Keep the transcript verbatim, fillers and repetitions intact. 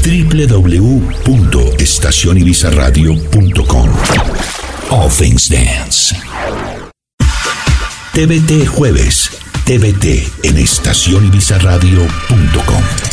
w w w punto estación ibiza radio punto com. All Things Dance. T V T Jueves. T V T en estación ibiza radio punto com.